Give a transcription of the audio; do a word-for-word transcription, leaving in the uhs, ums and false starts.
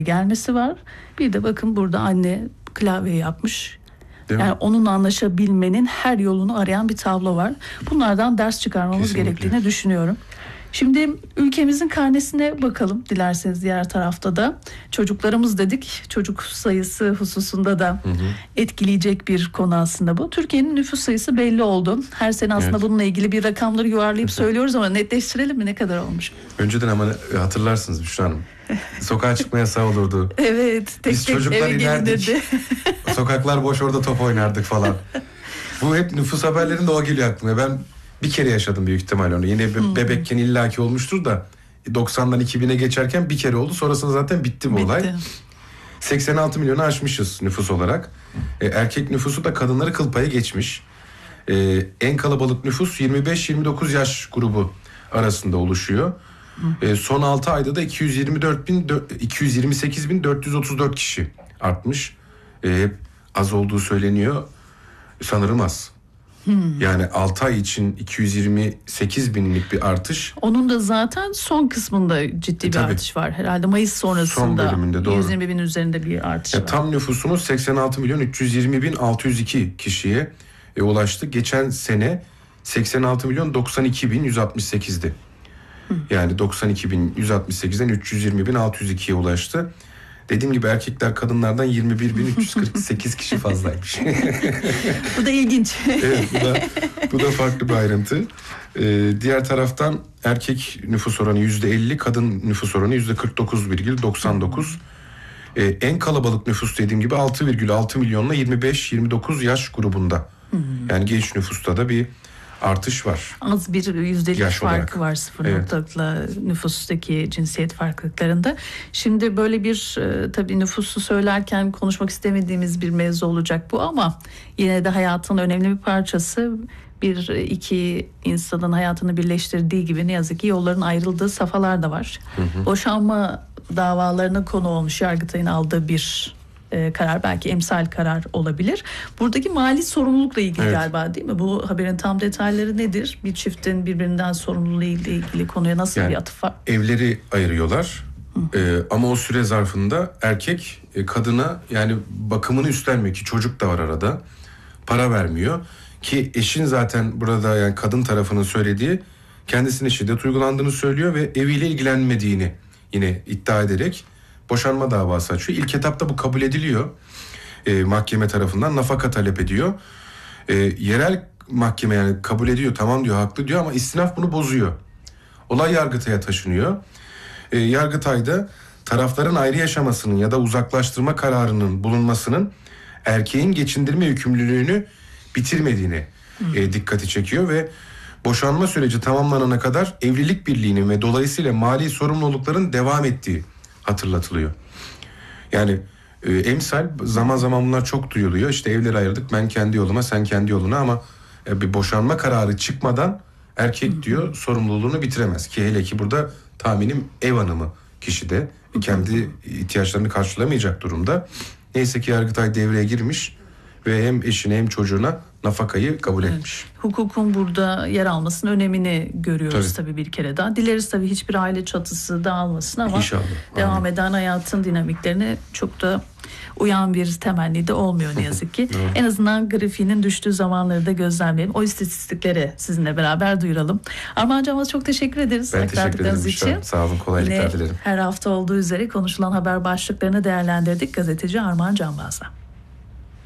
gelmesi var. Bir de bakın burada anne klavye yapmış. Değil Yani mi? onunla anlaşabilmenin her yolunu arayan bir tablo var. Bunlardan ders çıkarmamız Kesinlikle. gerektiğini düşünüyorum. Şimdi ülkemizin karnesine bakalım dilerseniz diğer tarafta da. Çocuklarımız dedik. Çocuk sayısı hususunda da Hı hı. etkileyecek bir konu aslında bu. Türkiye'nin nüfus sayısı belli oldu. Her sene aslında Evet. bununla ilgili bir rakamları yuvarlayıp söylüyoruz ama netleştirelim mi ne kadar olmuş? Önceden ama hatırlarsınız Büşra Hanım. Sokağa çıkma yasağı olurdu. Evet, tek Biz tek çocuklar eve inerdik. gelinirdi. Sokaklar boş, orada top oynardık falan. Bu hep nüfus haberlerinde o geliyor aklıma. Ben bir kere yaşadım büyük ihtimalle onu. Yine be- Hmm. bebekken illaki olmuştur da doksandan iki bine geçerken bir kere oldu. Sonrasında zaten bitti bu Bitti. olay. seksen altı milyonu aşmışız nüfus olarak. E, erkek nüfusu da kadınları kıl payı geçmiş. E, en kalabalık nüfus yirmi beş yirmi dokuz yaş grubu arasında oluşuyor. E, son altı ayda da iki yüz yirmi dört bin iki yüz yirmi sekiz bin dört yüz otuz dört kişi artmış. E, hep az olduğu söyleniyor. Sanırım az. Hmm. Yani altı ay için iki yüz yirmi sekiz binlik bir artış. Onun da zaten son kısmında ciddi E, bir tabii. artış var. Herhalde Mayıs sonrasında Son bölümünde, doğru. yüz yirmi bin üzerinde bir artış Ya, var. tam nüfusumuz seksen altı milyon üç yüz yirmi bin altı yüz iki kişiye e, ulaştı. Geçen sene seksen altı milyon doksan iki bin yüz altmış sekizdi. Hı. Yani doksan iki bin yüz altmış sekizden üç yüz yirmi bin altı yüz ikiye ulaştı. Dediğim gibi erkekler kadınlardan yirmi bir bin üç yüz kırk sekiz kişi fazlaymış. Bu da ilginç. Evet, bu da bu da farklı bir ayrıntı. Ee, diğer taraftan erkek nüfus oranı yüzde elli, kadın nüfus oranı yüzde kırk dokuz virgül doksan dokuz. Ee, en kalabalık nüfus dediğim gibi altı virgül altı milyonla yirmi beş yirmi dokuz yaş grubunda. Hmm. Yani genç nüfusta da bir artış var. Az bir yüzdelik Yaş farkı olarak. var sıfır Evet. noktalıkla nüfustaki cinsiyet farklılıklarında. Şimdi böyle bir e, tabii nüfusu söylerken konuşmak istemediğimiz bir mevzu olacak bu ama yine de hayatın önemli bir parçası. Bir iki insanın hayatını birleştirdiği gibi ne yazık ki yolların ayrıldığı safhalar da var. Hı hı. Boşanma davalarına konu olmuş Yargıtay'ın aldığı bir e, karar, belki emsal karar olabilir. Buradaki mali sorumlulukla ilgili Evet. galiba, değil mi? Bu haberin tam detayları nedir? Bir çiftin birbirinden sorumluluğu ile ilgili konuya nasıl Yani bir atıf var? evleri ayırıyorlar. Ee, ama o süre zarfında erkek e, kadına yani bakımını üstlenmiyor ki çocuk da var arada. Para vermiyor ki eşin zaten burada yani kadın tarafının söylediği kendisine şiddet uygulandığını söylüyor ve eviyle ilgilenmediğini yine iddia ederek boşanma davası açıyor. İlk etapta bu kabul ediliyor. E, mahkeme tarafından nafaka talep ediyor. E, yerel mahkeme yani kabul ediyor, tamam diyor, haklı diyor ama istinaf bunu bozuyor. Olay Yargıtay'a taşınıyor. E, Yargıtay'da tarafların ayrı yaşamasının ya da uzaklaştırma kararının bulunmasının erkeğin geçindirme yükümlülüğünü bitirmediğini e, dikkati çekiyor ve boşanma süreci tamamlanana kadar evlilik birliğinin ve dolayısıyla mali sorumlulukların devam ettiği hatırlatılıyor. Yani e, emsal zaman zaman bunlar çok duyuluyor. İşte evleri ayırdık, ben kendi yoluma sen kendi yoluna ama e, bir boşanma kararı çıkmadan erkek diyor sorumluluğunu bitiremez. Ki hele ki burada tahminim ev hanımı kişi de kendi ihtiyaçlarını karşılamayacak durumda. Neyse ki Yargıtay devreye girmiş ve hem eşine hem çocuğuna nafakayı kabul etmiş. Hukukun burada yer almasının önemini görüyoruz tabii, Tabii. bir kere daha. Dileriz tabii hiçbir aile çatısı dağılmasın ama İnşallah. devam Amin. eden hayatın dinamiklerine çok da uyan bir temenni de olmuyor ne yazık ki. Evet. En azından grafiğinin düştüğü zamanları da gözlemleyelim. O istatistikleri sizinle beraber duyuralım. Armağan Can'a çok teşekkür ederiz. Ben teşekkür ederim. aktardıklarınız Büşra. Sağ olun, kolaylıklar Yine dilerim. her hafta olduğu üzere konuşulan haber başlıklarını değerlendirdik. Gazeteci Armağan Canbaz'la.